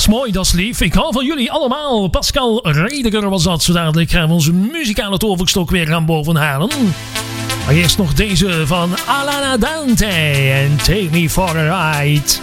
is mooi, dat is lief. Ik hou van jullie allemaal. Pascal Rediger was dat. Zo dadelijk gaan we onze muzikale toverstok weer gaan bovenhalen. Maar eerst nog deze van Alana Dante en Take Me For A Ride.